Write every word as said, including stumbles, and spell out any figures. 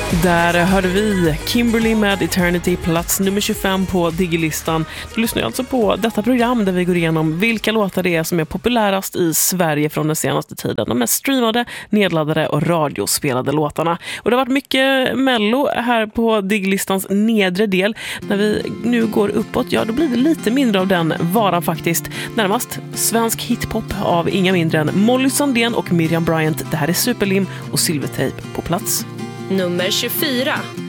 Där hörde vi Kimberly med Eternity, plats nummer tjugofem på Digilistan. Du lyssnar alltså på detta program där vi går igenom vilka låtar det är som är populärast i Sverige från den senaste tiden. De mest streamade, nedladdade och radiospelade låtarna. Och det har varit mycket mello här på Digilistans nedre del. När vi nu går uppåt, ja då blir det lite mindre av den varan faktiskt. Närmast svensk hiphop av inga mindre än Molly Sandén och Miriam Bryant. Det här är Superlim och Silvertape på plats nummer tjugofyra.